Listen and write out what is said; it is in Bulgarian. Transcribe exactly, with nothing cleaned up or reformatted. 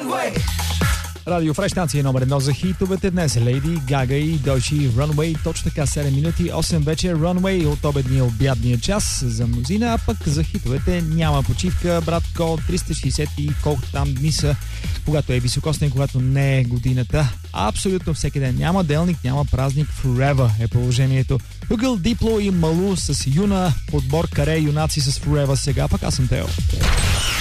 Радио Фреш, станция номер едно за хитовете. Днес е Лейди Гага и Дойчи Runway. Точно така, седем минути, осем вече. Runway от обедния обядния час за мнозина, а пък за хитовете няма почивка. Братко, триста и шейсет и колко там дни са, когато е високосен, когато не е годината. Абсолютно всеки ден. Няма делник, няма празник. Forever е положението. Google, Дипло и Малу с Юна. Подбор каре юнаци с Forever сега. Пък аз съм Тео.